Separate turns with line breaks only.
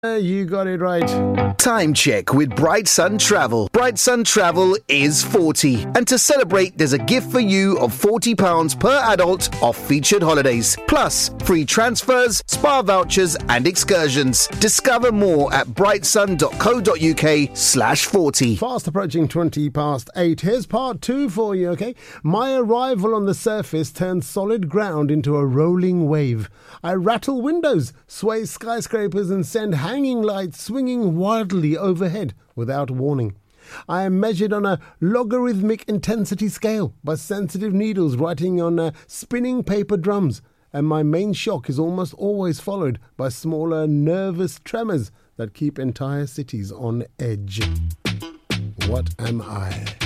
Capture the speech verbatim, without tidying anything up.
You got it right.
Time check with Bright Sun Travel. Bright Sun Travel is forty. And to celebrate, there's a gift for you of forty pounds per adult off featured holidays. Plus, free transfers, spa vouchers and excursions. Discover more at brightsun.co.uk slash 40.
Fast approaching twenty past eight. Here's part two for you, okay? My arrival on the surface turned solid ground into a rolling wave. I rattle windows, sway skyscrapers and send hanging lights swinging wildly overhead without warning. I am measured on a logarithmic intensity scale by sensitive needles writing on uh, spinning paper drums, and my main shock is almost always followed by smaller nervous tremors that keep entire cities on edge. What am I?